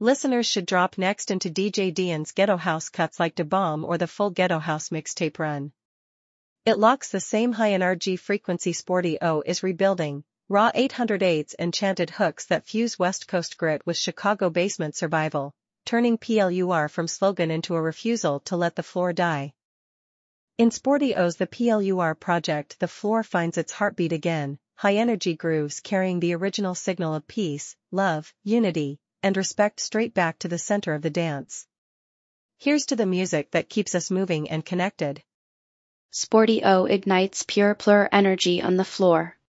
Listeners should drop next into DJ Dian's Ghetto House cuts like Da Bomb or the full Ghetto House mixtape run. It locks the same high NRG frequency. Sporty O is rebuilding, raw 808s and chanted hooks that fuse West Coast grit with Chicago basement survival, turning PLUR from slogan into a refusal to let the floor die. In Sporty O's The PLUR project, the floor finds its heartbeat again, high-energy grooves carrying the original signal of peace, love, unity, and respect straight back to the center of the dance. Here's to the music that keeps us moving and connected. Sporty O ignites pure plur energy on the floor.